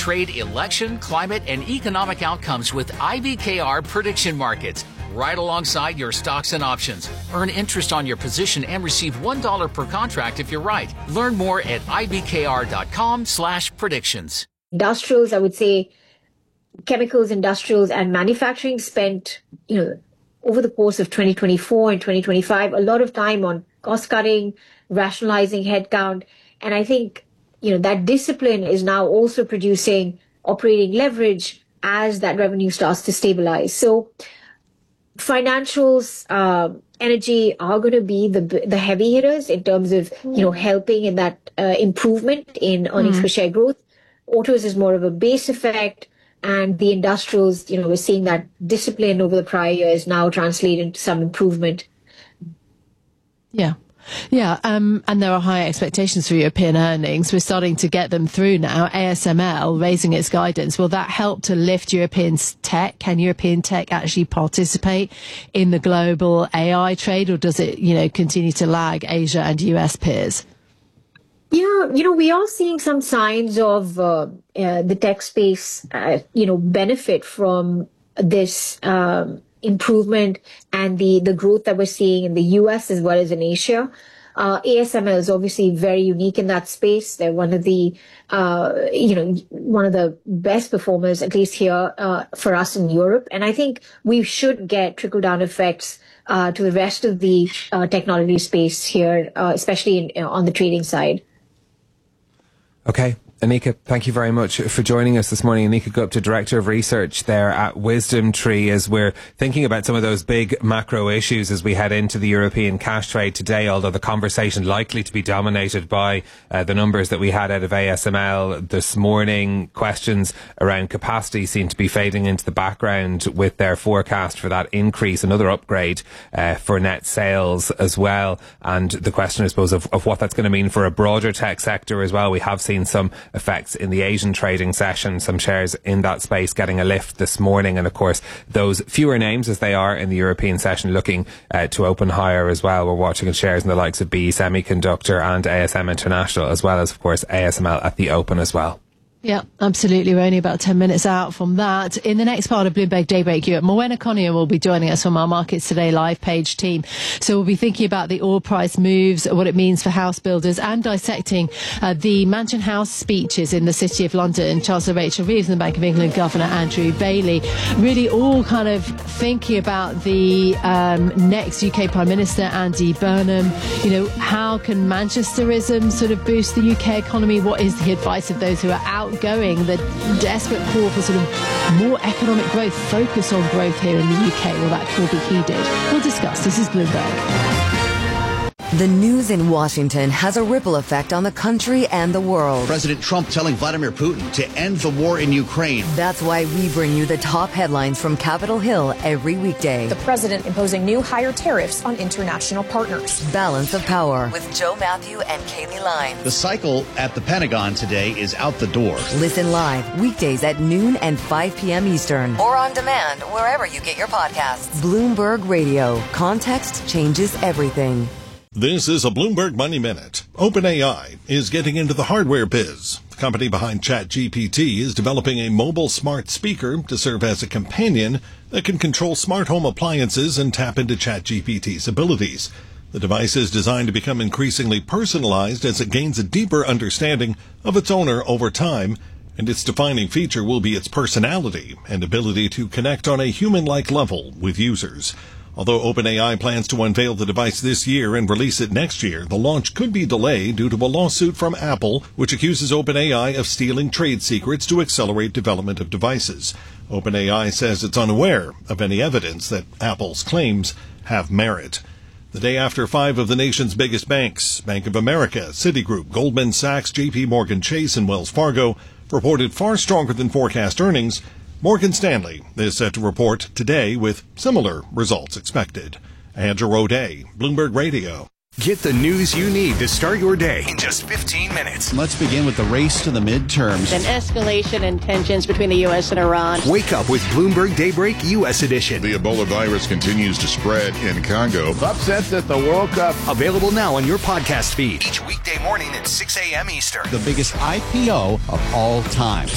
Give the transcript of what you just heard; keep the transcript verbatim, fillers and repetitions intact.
trade, election, climate, and economic outcomes with I B K R prediction markets, right alongside your stocks and options. Earn interest on your position and receive one dollar per contract if you're right. Learn more at ibkr.com slash predictions. Industrials, I would say, chemicals, industrials, and manufacturing spent, you know, over the course of twenty twenty-four and twenty twenty-five, a lot of time on cost cutting, rationalizing headcount. And I think, you know, that discipline is now also producing operating leverage as that revenue starts to stabilize. So financials, uh, energy are going to be the the heavy hitters in terms of, you know, helping in that uh, improvement in earnings mm. per share growth. Autos is more of a base effect. And the industrials, you know, we're seeing that discipline over the prior years now translate into some improvement. Yeah. Yeah, um, and there are high expectations for European earnings. We're starting to get them through now. A S M L raising its guidance. Will that help to lift European tech? Can European tech actually participate in the global A I trade, or does it, you know, continue to lag Asia and U S peers? Yeah, you know, we are seeing some signs of uh, uh, the tech space, uh, you know, benefit from this um, improvement and the, the growth that we're seeing in the U S as well as in Asia. Uh, A S M L is obviously very unique in that space. They're one of the, uh, you know, one of the best performers, at least here uh, for us in Europe. And I think we should get trickle-down effects uh, to the rest of the uh, technology space here, uh, especially in, uh, on the trading side. Okay. Anika, thank you very much for joining us this morning. Anika Gupta, Director of Research there at Wisdom Tree, as we're thinking about some of those big macro issues as we head into the European cash trade today, although the conversation likely to be dominated by uh, the numbers that we had out of A S M L this morning. Questions around capacity seem to be fading into the background with their forecast for that increase, another upgrade uh, for net sales as well. And the question, I suppose, of, of what that's going to mean for a broader tech sector as well. We have seen some effects in the Asian trading session, some shares in that space getting a lift this morning, and of course those fewer names as they are in the European session looking uh, to open higher as well. We're watching shares in the likes of B E Semiconductor and A S M International, as well as of course A S M L at the open as well. Yeah, absolutely. We're only about ten minutes out from that. In the next part of Bloomberg Daybreak Europe, Morwenna Conyer will be joining us from our Markets Today live page team. So we'll be thinking about the oil price moves, what it means for house builders, and dissecting uh, the Mansion House speeches in the City of London. Chancellor Rachel Reeves and the Bank of England Governor Andrew Bailey really all kind of thinking about the um, next U K Prime Minister, Andy Burnham. You know, how can Manchesterism sort of boost the U K economy? What is the advice of those who are out going, the desperate call for sort of more economic growth, focus on growth here in the U K? Will that call be heeded? We'll discuss. This is Bloomberg. The news in Washington has a ripple effect on the country and the world. President Trump telling Vladimir Putin to end the war in Ukraine. That's why we bring you the top headlines from Capitol Hill every weekday. The president imposing new higher tariffs on international partners. Balance of Power with Joe Matthew and Kaylee Lyons. The cycle at the Pentagon today is out the door. Listen live weekdays at noon and five p.m. Eastern. Or on demand wherever you get your podcasts. Bloomberg Radio. Context changes everything. This is a Bloomberg Money Minute. OpenAI is getting into the hardware biz. The company behind ChatGPT is developing a mobile smart speaker to serve as a companion that can control smart home appliances and tap into ChatGPT's abilities. The device is designed to become increasingly personalized as it gains a deeper understanding of its owner over time, and its defining feature will be its personality and ability to connect on a human-like level with users. Although OpenAI plans to unveil the device this year and release it next year, the launch could be delayed due to a lawsuit from Apple, which accuses OpenAI of stealing trade secrets to accelerate development of devices. OpenAI says it's unaware of any evidence that Apple's claims have merit. The day after five of the nation's biggest banks, Bank of America, Citigroup, Goldman Sachs, J P Morgan Chase, and Wells Fargo, reported far stronger than forecast earnings, Morgan Stanley is set to report today with similar results expected. Andrew O'Day, Bloomberg Radio. Get the news you need to start your day in just fifteen minutes. Let's begin with the race to the midterms. An escalation in tensions between the U S and Iran. Wake up with Bloomberg Daybreak U S Edition. The Ebola virus continues to spread in Congo. Upsets at the World Cup. Available now on your podcast feed. Each weekday morning at six a.m. Eastern. The biggest I P O of all time.